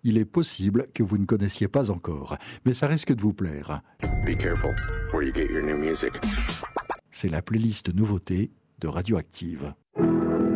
il est possible que vous ne connaissiez pas encore, mais ça risque de vous plaire. Be careful where you get your new music. C'est la playlist nouveauté de Radioactive.